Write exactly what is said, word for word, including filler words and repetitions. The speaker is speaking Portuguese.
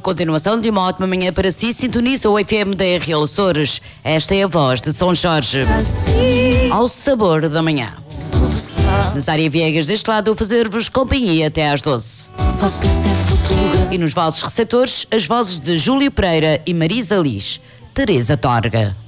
A continuação de uma ótima manhã para si, sintoniza o F M da R L Açores. Esta é a voz de São Jorge. Ao sabor da manhã. Nazária Viegas deste lado a fazer-vos companhia até às doze. E nos vossos receptores, as vozes de Júlio Pereira e Marisa Liz. Teresa Torga.